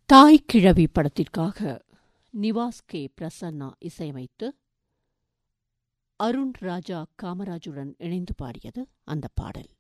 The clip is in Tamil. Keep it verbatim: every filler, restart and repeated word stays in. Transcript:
தாய் கிழவி படத்திற்காக நிவாஸ் கே பிரசன்னா இசையமைத்து அருண் ராஜா காமராஜுடன் இணைந்து பாடியது அந்த பாடல்.